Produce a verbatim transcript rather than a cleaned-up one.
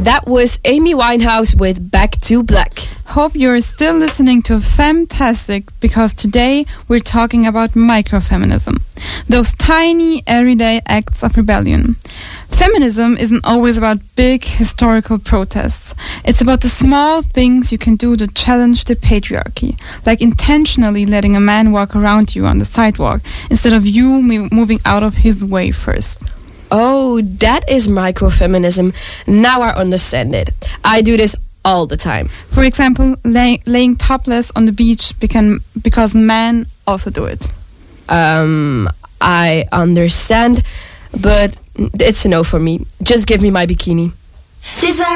That was Amy Winehouse with Back to Black. Hope you're still listening to Femtastic, because today we're talking about microfeminism. Those tiny, everyday acts of rebellion. Feminism isn't always about big historical protests. It's about the small things you can do to challenge the patriarchy, like intentionally letting a man walk around you on the sidewalk instead of you mo- moving out of his way first. Oh, that is microfeminism. Now I understand it. I do this all the time. For example, lay- laying topless on the beach becan- because men also do it. Um, I understand, but it's a no for me. Just give me my bikini. She's like